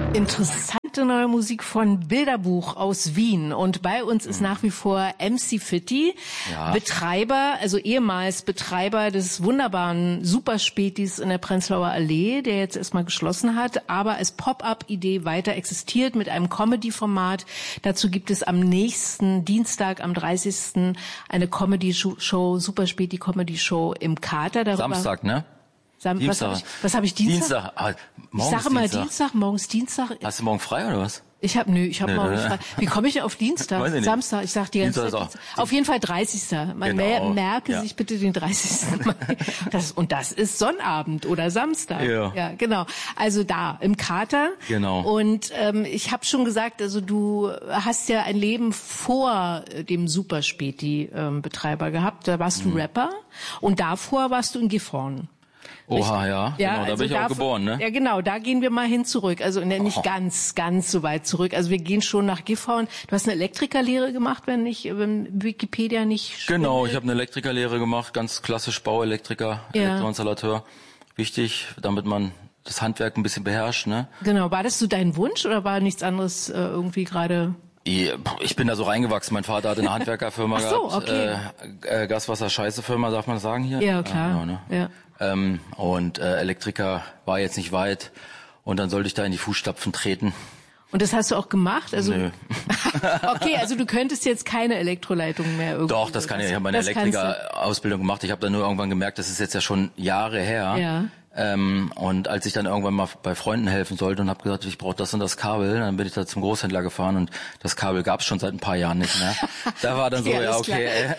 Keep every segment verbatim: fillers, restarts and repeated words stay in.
Interessante neue Musik von Bilderbuch aus Wien. Und bei uns ist nach wie vor M C Fitti, ja. Betreiber, also ehemals Betreiber des wunderbaren Superspätis in der Prenzlauer Allee, der jetzt erstmal geschlossen hat, aber als Pop-up-Idee weiter existiert mit einem Comedy-Format. Dazu gibt es am nächsten Dienstag, am dreißigsten eine Comedy-Show, Superspäti-Comedy-Show im Kater. Darüber Samstag, ne? Sam, was habe ich, was hab ich Dienstag? Dienstag. Ah, ich sage mal Dienstag. Dienstag, morgens Dienstag. Hast du morgen frei oder was? Ich habe nö, ich habe morgen frei. Wie komme ich denn auf Dienstag? Weiß ich nicht. Samstag, ich sag dir ganze Dienstag Zeit. Dienstag. Auf jeden Fall dreißigsten Man genau. merke ja. sich bitte den dreißigsten Mai. Das, und das ist Sonnabend oder Samstag. Ja. ja, genau. Also da im Kater. Genau. Und ähm, ich habe schon gesagt, also du hast ja ein Leben vor dem Superspäti-Betreiber ähm, gehabt. Da warst du mhm. Rapper und davor warst du in Gifhorn. Oha, ja, ja, genau, da also bin ich da, auch geboren, ne? Ja, genau, da gehen wir mal hin zurück. Also nicht oh. ganz, ganz so weit zurück. Also wir gehen schon nach Gifhorn. Du hast eine Elektrikerlehre gemacht, wenn nicht, wenn Wikipedia nicht schwindet. Genau, ich habe eine Elektrikerlehre gemacht, ganz klassisch Bauelektriker, ja. Elektroinstallateur. Wichtig, damit man das Handwerk ein bisschen beherrscht, ne? Genau, war das so dein Wunsch oder war nichts anderes äh, irgendwie gerade... Ich bin da so reingewachsen. Mein Vater hatte eine Handwerkerfirma Ach so, gehabt. Okay. Äh, äh, Gaswasser-Scheiße-Firma, darf man das sagen hier? Ja, klar. Ja, genau, ne? Ja. Ähm, und äh, Elektriker war jetzt nicht weit. Und dann sollte ich da in die Fußstapfen treten. Und das hast du auch gemacht? Also Nö. Okay, also du könntest jetzt keine Elektroleitung mehr irgendwie. Doch, das kann ich. Ich habe meine Elektrikerausbildung gemacht. Ich habe dann nur irgendwann gemerkt, das ist jetzt ja schon Jahre her. Ja. Ähm, und als ich dann irgendwann mal bei Freunden helfen sollte und habe gesagt, ich brauche das und das Kabel, dann bin ich da zum Großhändler gefahren und das Kabel gab es schon seit ein paar Jahren nicht mehr. Da war dann so, ja, ja okay. Äh,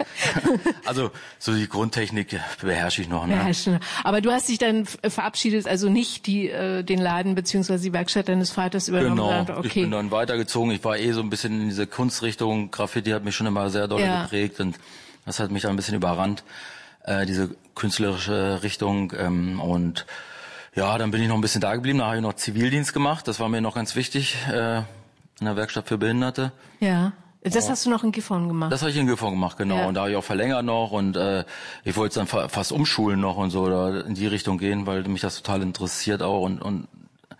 also so die Grundtechnik beherrsche ich noch. Ne? Beherrschen. Aber du hast dich dann verabschiedet, also nicht die äh, den Laden beziehungsweise die Werkstatt deines Vaters übernommen. Genau, okay. Ich bin dann weitergezogen. Ich war eh so ein bisschen in diese Kunstrichtung. Graffiti hat mich schon immer sehr doll ja. geprägt und das hat mich dann ein bisschen überrannt. Diese künstlerische Richtung ähm, und ja, dann bin ich noch ein bisschen da geblieben, da habe ich noch Zivildienst gemacht, das war mir noch ganz wichtig, äh, in der Werkstatt für Behinderte. Ja, das oh. hast du noch in Gifhorn gemacht? Das habe ich in Gifhorn gemacht, genau, ja. Und da habe ich auch verlängert noch und äh, ich wollte dann fa- fast umschulen noch und so, oder in die Richtung gehen, weil mich das total interessiert auch und, und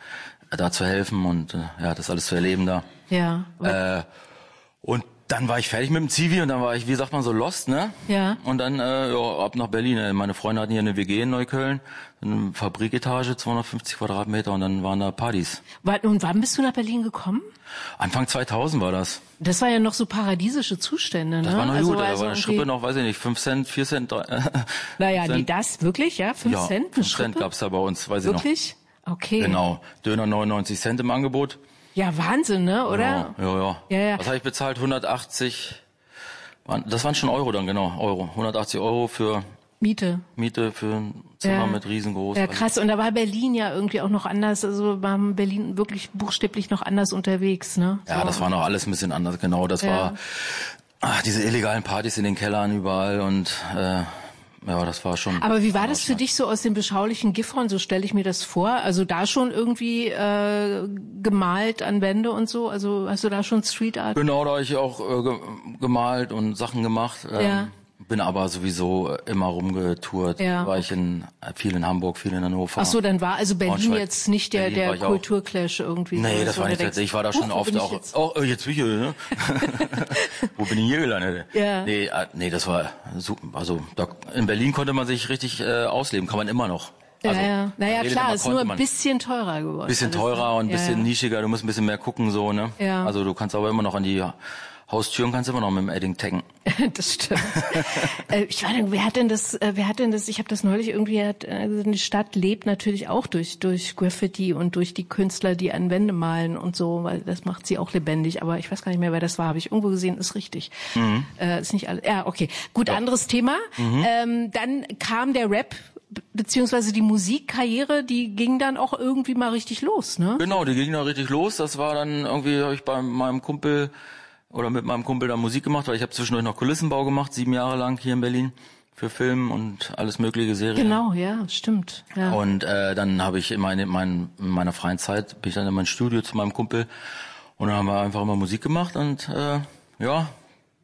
da zu helfen und äh, ja, das alles zu erleben da. Ja. Äh, und dann war ich fertig mit dem Zivi und dann war ich, wie sagt man, so lost, ne? Ja. Und dann äh, ja, ab nach Berlin. Meine Freunde hatten hier eine W G in Neukölln, eine Fabriketage, zweihundertfünfzig Quadratmeter und dann waren da Partys. Und wann bist du nach Berlin gekommen? Anfang zweitausend war das. Das war ja noch so paradiesische Zustände, ne? Das war noch also gut, da also war eine Schrippe noch, weiß ich nicht, fünf Cent, vier Cent. Naja, nee, das wirklich, ja? fünf ja, Cent? Eine fünf Schrippe? Cent gab's da bei uns, weiß wirklich? ich noch. Wirklich? Okay. Genau, Döner neunundneunzig Cent im Angebot. Ja, Wahnsinn, ne, oder? Ja, ja, ja. ja, ja. Was habe ich bezahlt? hundertachtzig. Das waren schon Euro dann, genau, Euro. hundertachtzig Euro für Miete. Miete für ein Zimmer ja. mit riesengroß. Ja, krass. Und da war Berlin ja irgendwie auch noch anders. Also war Berlin wirklich buchstäblich noch anders unterwegs, ne? Ja, so. Das war noch alles ein bisschen anders, genau. Das ja. war ach, diese illegalen Partys in den Kellern überall und äh, ja, das war schon... Aber wie war das für dich so aus dem beschaulichen Gifhorn? So stelle ich mir das vor. Also da schon irgendwie äh, gemalt an Wände und so? Also hast du da schon Street Art? Genau, da habe ich auch äh, ge- gemalt und Sachen gemacht. Ähm, ja. Bin aber sowieso immer rumgetourt. Ja, war ich in viel in Hamburg, viel in Hannover. Ach so, dann war also Berlin Braunschweig. jetzt nicht der Berlin der Kulturclash irgendwie. Nee, so, das so war nicht denkst, ich war da schon oft auch. Jetzt? Oh, jetzt bin ich hier, ne? Wo bin ich hier gelandet? Ja. Nee, äh, nee, das war super. Also da, in Berlin konnte man sich richtig äh, ausleben, kann man immer noch. Also, ja, ja. Naja, klar, ist nur ein man. bisschen teurer geworden. Bisschen teurer und ein bisschen ja, ja. nischiger, du musst ein bisschen mehr gucken, so, ne? Ja. Also du kannst aber immer noch an die Haustüren kannst du immer noch mit dem Edding taggen. Das stimmt. äh, ich weiß nicht, wer hat denn das, äh, wer hat denn das, ich habe das neulich irgendwie, hat, äh, die Stadt lebt natürlich auch durch durch Graffiti und durch die Künstler, die an Wände malen und so, weil das macht sie auch lebendig, aber ich weiß gar nicht mehr, wer das war, habe ich irgendwo gesehen, ist richtig. Mhm. Äh, ist nicht alles, ja, okay. Gut, ja. Anderes Thema. Mhm. Ähm, dann kam der Rap beziehungsweise die Musikkarriere, die ging dann auch irgendwie mal richtig los, ne? Genau, die ging dann richtig los. Das war dann irgendwie, habe ich bei meinem Kumpel oder mit meinem Kumpel da Musik gemacht, weil ich habe zwischendurch noch Kulissenbau gemacht, sieben Jahre lang hier in Berlin für Film und alles mögliche Serien. Genau, ja, stimmt. Ja. Und äh, dann habe ich in, meine, in, mein, in meiner freien Zeit bin ich dann in mein Studio zu meinem Kumpel und dann haben wir einfach immer Musik gemacht und äh, ja,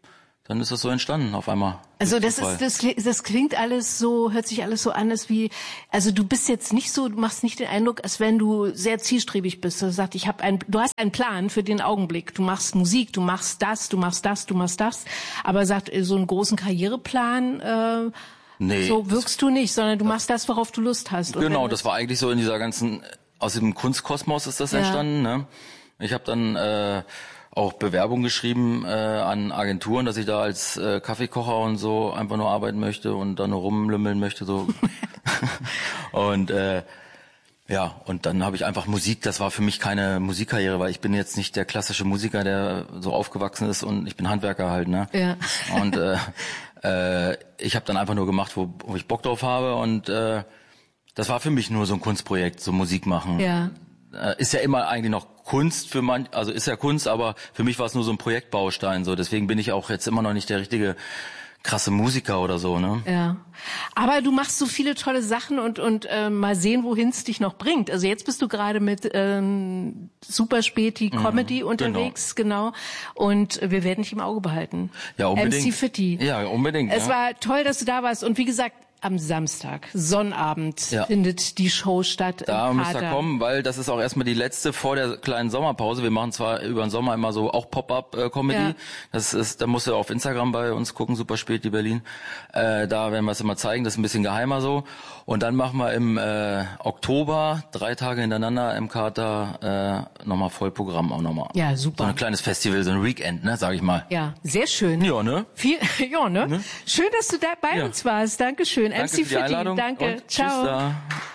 dann ist das so entstanden auf einmal. Also das ist, das, das klingt alles so, hört sich alles so an, als wie, also du bist jetzt nicht so, du machst nicht den Eindruck, als wenn du sehr zielstrebig bist. Du sagst, ich habe ein, du hast einen Plan für den Augenblick. Du machst Musik, du machst das, du machst das, du machst das. Aber sagt, so einen großen Karriereplan, äh, nee, so wirkst du nicht, sondern du machst das, worauf du Lust hast. Genau, das war eigentlich so in dieser ganzen, aus dem Kunstkosmos ist das ja. entstanden. Ne? Ich habe dann äh, auch Bewerbung geschrieben äh, an Agenturen, dass ich da als äh, Kaffeekocher und so einfach nur arbeiten möchte und da nur rumlümmeln möchte so. und äh, ja, und dann habe ich einfach Musik, das war für mich keine Musikkarriere, weil ich bin jetzt nicht der klassische Musiker, der so aufgewachsen ist und ich bin Handwerker halt, ne? Ja. Und äh, äh, ich habe dann einfach nur gemacht, wo, wo ich Bock drauf habe und äh, das war für mich nur so ein Kunstprojekt, so Musik machen. Ja. Äh, ist ja immer eigentlich noch Kunst für manch, also ist ja Kunst, aber für mich war es nur so ein Projektbaustein, so. Deswegen bin ich auch jetzt immer noch nicht der richtige krasse Musiker oder so, ne? Ja. Aber du machst so viele tolle Sachen und und äh, mal sehen, wohin es dich noch bringt. Also jetzt bist du gerade mit ähm, Super Späti Comedy mhm, unterwegs, genau. genau. Und wir werden dich im Auge behalten. Ja, unbedingt. M C Fitti. Ja, unbedingt. Es ja. war toll, dass du da warst. Und wie gesagt, am Samstag, Sonnabend, ja. findet die Show statt. Da müsst ihr kommen, weil das ist auch erstmal die letzte vor der kleinen Sommerpause. Wir machen zwar über den Sommer immer so auch Pop-Up-Comedy. Ja. Das ist, da musst du auf Instagram bei uns gucken, Super Späti Berlin. Äh, da werden wir es immer zeigen, das ist ein bisschen geheimer so. Und dann machen wir im äh, Oktober, drei Tage hintereinander im Kater, äh, nochmal Vollprogramm auch nochmal. Ja, super. So ein kleines Festival, so ein Weekend, ne, sag ich mal. Ja, sehr schön. Ja, ne? Viel, ja, ne? ne? Schön, dass du da bei ja. uns warst. Dankeschön. Danke M C für die Einladung. Danke. Und Ciao. Tschüss da.